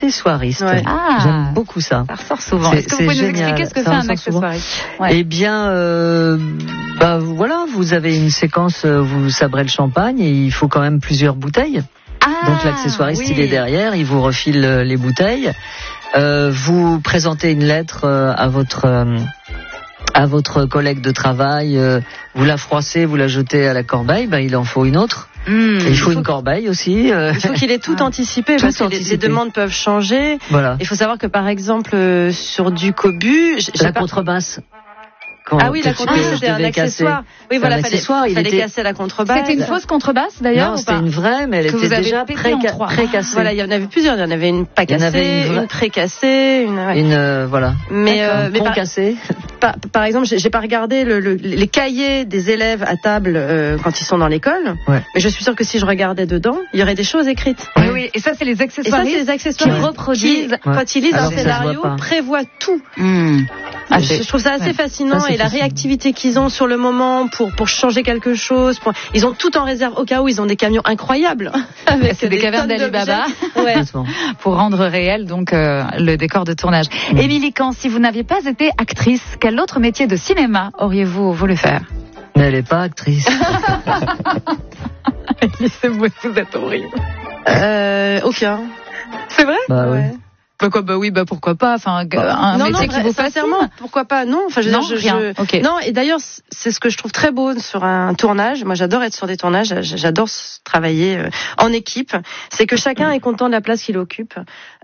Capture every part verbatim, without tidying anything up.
accessoiriste. Ouais. Ah. J'aime beaucoup ça. Ça ressort souvent. C'est- Est-ce que vous c'est pouvez nous génial. expliquer ce que Ça c'est un ressort souvent. accessoiriste? Ouais. Eh bien, euh, bah voilà, vous avez une séquence, euh, vous sabrez le champagne et il faut quand même plusieurs bouteilles. Ah, Donc l'accessoiriste, oui. il est derrière, il vous refile euh, les bouteilles. Euh, vous présentez une lettre euh, à votre euh, à votre collègue de travail. Euh, vous la froissez, vous la jetez à la corbeille. Ben il en faut une autre. Mmh. Et il faut une corbeille aussi. euh, Il faut qu'il ait tout Ah. anticipé Tout parce que les, anticipé. les demandes peuvent changer. Voilà. Il faut savoir que par exemple euh, sur du cobu, j'ai j'ai La pas- contrebasse. Quand- ah oui, la que tu- contrebasse que je c'était un devais casser. accessoire. Oui, C'est voilà, un fallait, accessoire, il fallait était- casser la contrebasse. C'était une fausse contrebasse d'ailleurs Non, ou c'était pas? une vraie, mais elle Que vous était avez déjà pété en pré- trois. pré-cassée. Voilà, il y en avait plusieurs. Il y en avait une pas Il y en cassée, avait une une, vraie- pré-cassée, une. ouais. Une euh, voilà. Mais, D'accord. euh, mais Pont par, cassé. par, par exemple, j'ai j'ai pas regardé le, le, les cahiers des élèves à table euh, quand ils sont dans l'école. Ouais. Mais je suis sûre que si je regardais dedans, il y aurait des choses écrites. Oui, oui. Et ça, c'est les Et ça, accessoires c'est les qui accessoires reproduisent. qui, quand ils lisent Alors un que ça se voit scénario, pas. prévoient tout. Mmh. Ah, je, c'est- je trouve ça assez ouais. fascinant Ça, c'est et la fascinant. réactivité qu'ils ont sur le moment pour pour changer quelque chose. Pour... Ils ont tout en réserve au cas où ils ont des camions incroyables. Avec C'est des cavernes tonnes d'Ali Baba. d'objets. Ouais. Complètement. Pour rendre réel donc euh, le décor de tournage. Mmh. Émilie Kahn, si vous n'aviez pas été actrice, quel autre métier de cinéma auriez-vous voulu faire? Mais elle est pas actrice. Laissez-moi, vous êtes horrible. Euh, aucun. C'est vrai? Bah oui. Ouais. Pourquoi? Bah oui, bah pourquoi pas. Enfin, un non, métier non, qui vous sincèrement, fascine. pourquoi pas? Non, enfin, je veux Non, dire, je, rien. je- Ok. non. Et d'ailleurs, c'est ce que je trouve très beau sur un tournage. Moi, j'adore être sur des tournages. J'adore s- travailler euh, en équipe. C'est que chacun est content de la place qu'il occupe.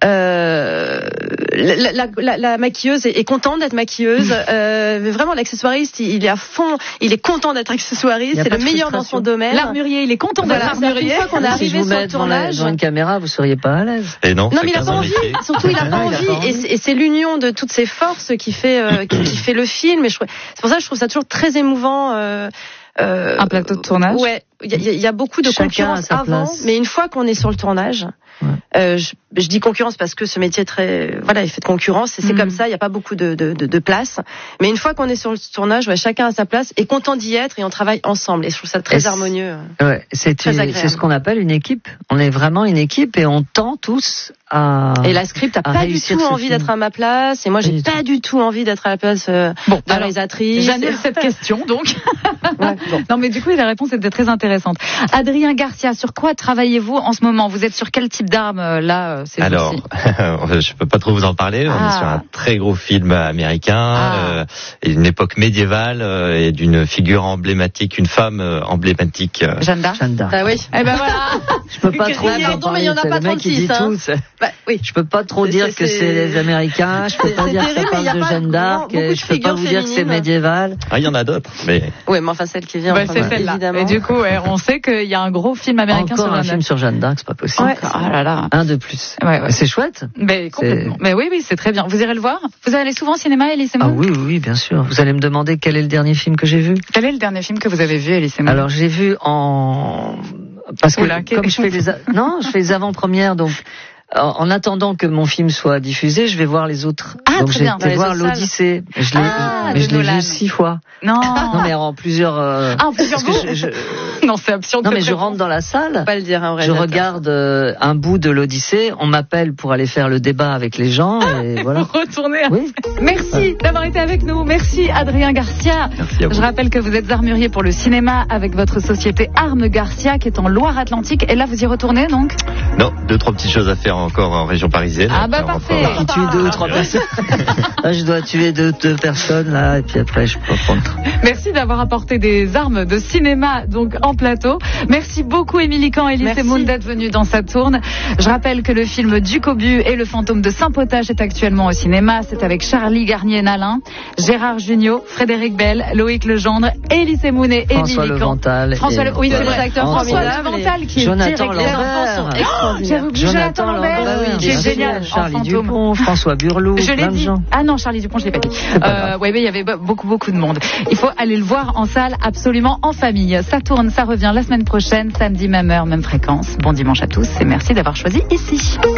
Euh, la, la, la, la maquilleuse est, est contente d'être maquilleuse. Euh, mais vraiment, l'accessoiriste, il, il est à fond. Il est content d'être Il accessoiriste. y a C'est pas le de meilleur dans frustration. son domaine. L'armurier, il est content d'être Voilà, c'est-à-dire armurier. qu'une fois qu'on est si arrivé je vous sur mets le devant, la- tournage. devant une caméra, vous seriez pas à l'aise. Et non, Non, mais il a chacun pas son envie. métier. Surtout, il a pas Non, il a envie. pas envie. Et c'est- Et c'est l'union de toutes ces forces qui fait euh, qui, qui fait le film. Et je trouve- c'est pour ça que je trouve ça toujours très émouvant. Euh, euh, Un plateau de tournage. Ouais, il y, a- il y a beaucoup de Chacun concurrence à sa avant, place. mais une fois qu'on est sur le tournage, Ouais. euh, je, je dis concurrence parce que ce métier est très, voilà, il fait de concurrence et c'est Mhm. comme ça. Il n'y a pas beaucoup de, de, de, de place. Mais une fois qu'on est sur le tournage, ouais, chacun à sa place est content d'y être et on travaille ensemble. Et je trouve ça très Et c'est- harmonieux. Ouais, c'est Très une- agréable. c'est ce qu'on appelle une équipe. On est vraiment une équipe et on tend tous à. Et la script a à pas du réussir tout ce envie film. d'être à ma place et moi Pas j'ai du pas du tout envie d'être à la place euh, Bon, de la alors, réalisatrice. j'annule cette question, donc. Ouais, bon. Non, mais du coup, la réponse était très intéressante. Adrien Garcia, sur quoi travaillez-vous en ce moment? Vous êtes sur quel type d'arme, euh, là, euh, ces Alors, jours-ci? je peux pas trop vous en parler. On Ah. est sur un très gros film américain, Ah. euh, et une époque médiévale, euh, et d'une figure emblématique, une femme euh, emblématique. euh. Jeanne d'Arc? Jeanne d'Arc. Ah oui. Eh ben voilà. Je peux pas trop Pardon, en mais il y parler. en a C'est pas le mec qui dit trente-six, hein. tout. c'est- Bah, oui. Je peux pas trop C'est- dire c'est- que c'est c'est- les Américains. Je peux c'est- pas c'est dire que ça terrible, mais parle y a de pas Jeanne d'Arc. beaucoup de Je peux pas figures vous dire que c'est féminines. médiéval. Ah, il y en a d'autres, mais Ouais, mais enfin celle qui vient. Bah, enfin, c'est celle-là. évidemment. Et du coup, ouais, on sait qu'il y a un gros film américain Encore sur un Jeanne film d'Arc. sur Jeanne d'Arc, c'est pas possible. Ouais. Ah là là. Un de plus. Ouais, ouais. C'est chouette. Mais complètement. Mais oui, oui, c'est très bien. Vous irez le voir? Vous allez souvent au cinéma, Elie Ah Semoun? oui, oui, oui, bien sûr. Vous allez me demander quel est le dernier film que j'ai vu. Quel est le dernier film que vous avez vu, Elie Semoun? Alors j'ai vu en parce que Oula, quel- comme je fais les a- non, je fais les avant-premières donc en en attendant que mon film soit diffusé, je vais voir les autres. Ah, donc très j'ai bien. été Dans les voir autres salles. l'Odyssée. Je l'ai Ah, mais de je l'ai Nolan. vu six fois. Non. Non mais en plusieurs euh, Ah, en plusieurs parce que mots? je- je- Non, c'est absurde. Non mais cette je réponse. rentre dans la salle. Faut pas le dire, hein, au Je réalisateur. regarde euh, un bout de l'Odyssée, on m'appelle pour aller faire le débat avec les gens et voilà. Retournez. à- Oui. Merci d'avoir été avec nous. Merci, Adrien Garcia. merci à vous. Je rappelle que vous êtes armurier pour le cinéma avec votre société Armes Garcia qui est en Loire-Atlantique. Et là, vous y retournez donc? Non, deux, trois petites choses à faire encore en région parisienne. Ah bah, Après, on parfait. rentrera. Qui tue deux ou trois personnes. Là, je dois tuer deux, deux personnes là et puis après je peux prendre. Merci d'avoir apporté des armes de cinéma donc en plateau. Merci beaucoup Émilie Kahn et Elie Merci. Semoun d'être venus dans sa tourne. Je rappelle que le film Du Cobu et le fantôme de Saint-Potage est actuellement au cinéma. C'est avec Charlie Garnier-Nalin, Gérard Jugnot, Frédéric Bell, Loïc Legendre, Elie Semoun et François Émilie Kahn. Levental. François et- Le... Oui, c'est Voilà. vrai. Acteur François formidable Levental qui est Jonathan directeur. Lambert. Oh, j'avais oublié Jonathan Lambert. Bah oui, qui est bien sûr. génial en Charlie fantôme. Dupont, François Burlou, Je l'ai plein de dit. gens. Ah non, Charlie Dupont, je l'ai pas dit. pas grave. Euh, ouais, mais il y avait beaucoup, beaucoup de monde. Il faut aller le voir en salle, absolument en famille. Ça tourne, ça revient la semaine prochaine, samedi, même heure, même fréquence. Bon dimanche à tous et merci d'avoir choisi ici.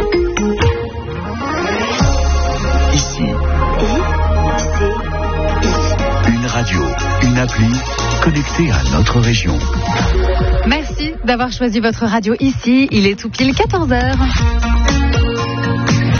Ici. Une radio, une appli connectée à notre région. Merci d'avoir choisi votre radio ici. Il est tout pile quatorze heures.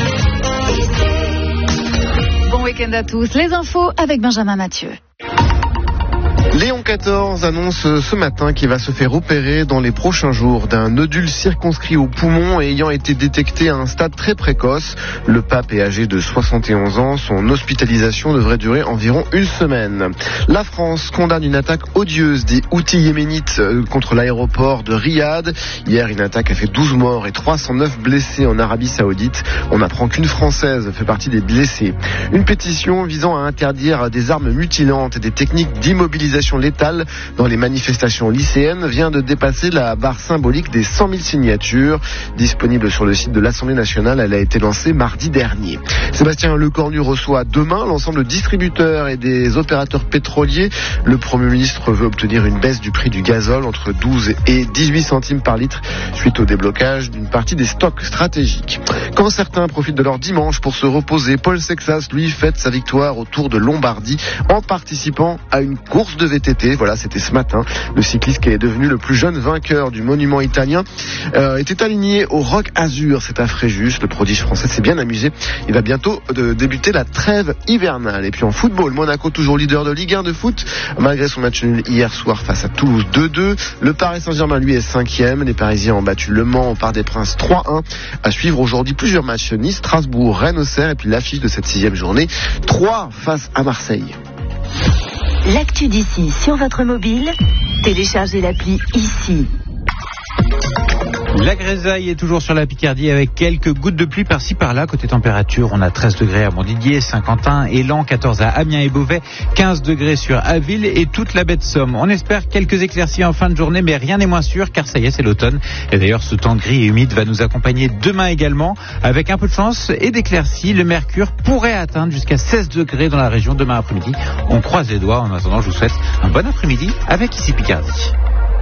week-end à tous. Les infos avec Benjamin Mathieu. Léon quatorze annonce ce matin qu'il va se faire opérer dans les prochains jours d'un nodule circonscrit au poumon ayant été détecté à un stade très précoce. Le pape est âgé de soixante et onze ans. Son hospitalisation devrait durer environ une semaine. La France condamne une attaque odieuse des Houthis yéménites contre l'aéroport de Riyad. Hier, une attaque a fait douze morts et trois cent neuf blessés en Arabie Saoudite. On apprend qu'une Française fait partie des blessés. Une pétition visant à interdire des armes mutilantes et des techniques d'immobilisation létale dans les manifestations lycéennes vient de dépasser la barre symbolique des cent mille signatures. Disponible sur le site de l'Assemblée nationale, elle a été lancée mardi dernier. Sébastien Lecornu reçoit demain l'ensemble des distributeurs et des opérateurs pétroliers. Le Premier ministre veut obtenir une baisse du prix du gazole entre douze et dix-huit centimes par litre suite au déblocage d'une partie des stocks stratégiques. Quand certains profitent de leur dimanche pour se reposer, Paul Sexas, lui, fête sa victoire au Tour de Lombardie en participant à une course de V T T. Voilà, c'était ce matin. Le cycliste qui est devenu le plus jeune vainqueur du monument italien euh, était aligné au Roc Azur. C'est à Fréjus. Le prodige français s'est bien amusé. Il va bientôt de débuter la trêve hivernale. Et puis en football, Monaco toujours leader de Ligue un de foot. Malgré son match nul hier soir face à Toulouse deux deux. Le Paris Saint-Germain, lui, est cinquième. Les Parisiens ont battu Le Mans au Parc des Princes trois un. À suivre aujourd'hui plusieurs matchs. Nice, Strasbourg, Rennes, Auxerre. Et puis l'affiche de cette sixième journée. trois face à Marseille. L'actu d'ici sur votre mobile, téléchargez l'appli ici. La grisaille est toujours sur la Picardie avec quelques gouttes de pluie par-ci par-là. Côté température, on a treize degrés à Montdidier, Saint-Quentin, Élan, quatorze à Amiens et Beauvais, quinze degrés sur Aville et toute la baie de Somme. On espère quelques éclaircies en fin de journée, mais rien n'est moins sûr car ça y est, c'est l'automne. Et d'ailleurs, ce temps gris et humide va nous accompagner demain également. Avec un peu de chance et d'éclaircies, le mercure pourrait atteindre jusqu'à seize degrés dans la région demain après-midi. On croise les doigts. En attendant, je vous souhaite un bon après-midi avec Ici Picardie.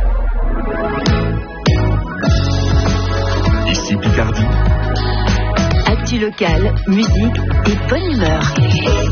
Ici Picardie. Actu locale, musique et bonne humeur.